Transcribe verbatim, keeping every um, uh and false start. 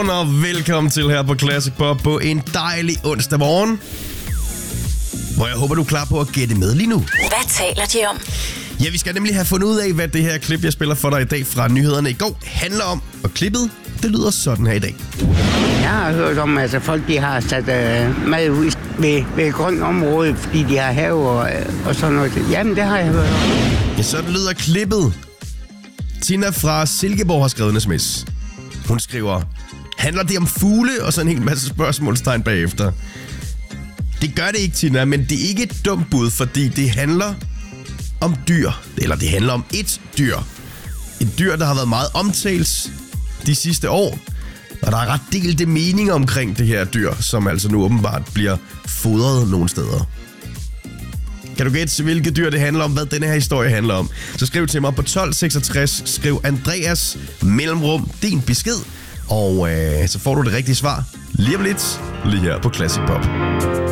Godmorgen og velkommen til her på Classic Pop på en dejlig onsdag morgen, hvor jeg håber, du er klar på at gætte med lige nu. Hvad taler de om? Ja, vi skal nemlig have fundet ud af, hvad det her klip, jeg spiller for dig i dag fra nyhederne i går, handler om. Og klippet, det lyder sådan her i dag. Jeg har hørt om, at altså, folk de har sat øh, mad ud ved, ved grønt område, fordi de har have og, og sådan noget. Jamen, det har jeg hørt om. Ja, sådan lyder klippet. Tina fra Silkeborg har skrevet en sms. Hun skriver, handler det om fugle? Og så en hel masse spørgsmålstegn bagefter. Det gør det ikke, Tina, men det er ikke et dumt bud, fordi det handler om dyr. Eller det handler om et dyr. Et dyr, der har været meget omtalt de sidste år. Og der er ret delte meninger omkring det her dyr, som altså nu åbenbart bliver fodret nogle steder. Kan du gætte, hvilket dyr det handler om, hvad denne her historie handler om? Så skriv til mig på tolv seksogtres, skriv Andreas mellemrum din besked, og øh, så får du det rigtige svar lige om lidt, lige her på Classic Pop.